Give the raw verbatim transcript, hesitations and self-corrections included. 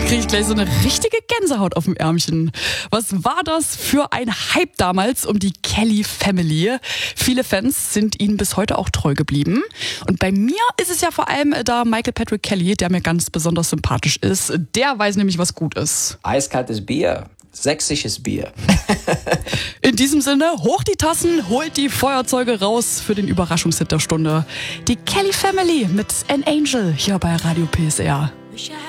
Kriege ich gleich so eine richtige Gänsehaut auf dem Ärmchen. Was war das für ein Hype damals um die Kelly Family? Viele Fans sind ihnen bis heute auch treu geblieben. Und bei mir ist es ja vor allem da Michael Patrick Kelly, der mir ganz besonders sympathisch ist. Der weiß nämlich, was gut ist. Eiskaltes Bier. Sächsisches Bier. In diesem Sinne, hoch die Tassen, holt die Feuerzeuge raus für den Überraschungshit der Stunde. Die Kelly Family mit An Angel hier bei Radio P S R.